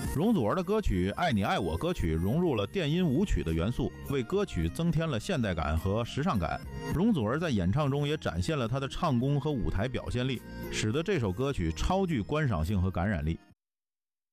容祖儿的歌曲《爱你爱我》歌曲融入了电音舞曲的元素，为歌曲增添了现代感和时尚感。容祖儿在演唱中也展现了她的唱功和舞台表现力，使得这首歌曲超具观赏性和感染力。